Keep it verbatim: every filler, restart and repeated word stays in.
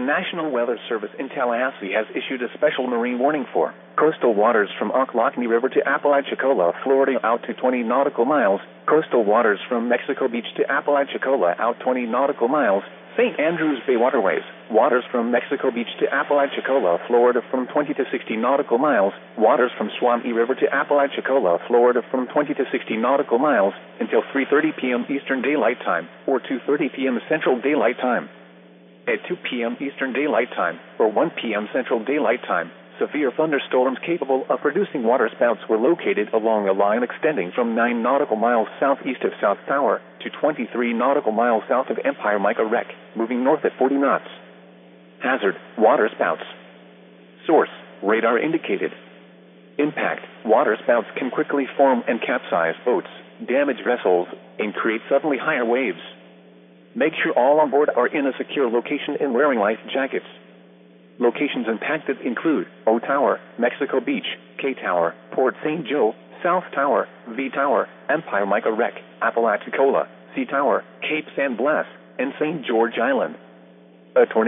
National Weather Service in Tallahassee has issued a special marine warning for coastal waters from Ocklawackee River to Apalachicola, Florida out to twenty nautical miles, coastal waters from Mexico Beach to Apalachicola out twenty nautical miles, Saint Andrews Bay waterways, waters from Mexico Beach to Apalachicola, Florida from twenty to sixty nautical miles, waters from Swampy River to Apalachicola, Florida from twenty to sixty nautical miles, until three thirty p.m. Eastern Daylight Time, or two thirty p.m. Central Daylight Time. At two p.m. Eastern Daylight Time, or one p.m. Central Daylight Time, severe thunderstorms capable of producing waterspouts were located along a line extending from nine nautical miles southeast of South Tower to twenty-three nautical miles south of Empire Mica Wreck, moving north at forty knots. Hazard: waterspouts. Source: radar indicated. Impact: waterspouts can quickly form and capsize boats, damage vessels, and create suddenly higher waves. Make sure all on board are in a secure location and wearing life jackets. Locations impacted include O Tower, Mexico Beach, K Tower, Port Saint Joe, South Tower, V Tower, Empire Mica Wreck, Apalachicola, C Tower, Cape San Blas, and Saint George Island. A tornado